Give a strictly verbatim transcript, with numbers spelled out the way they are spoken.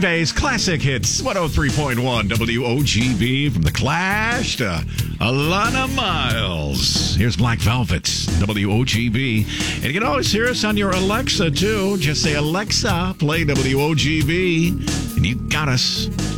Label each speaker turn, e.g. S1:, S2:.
S1: Bay's classic hits, one oh three point one W O G B, from The Clash to Alana Miles. Here's Black Velvet, W O G B. And you can always hear us on your Alexa, too. Just say, Alexa, play W O G B, and you got us.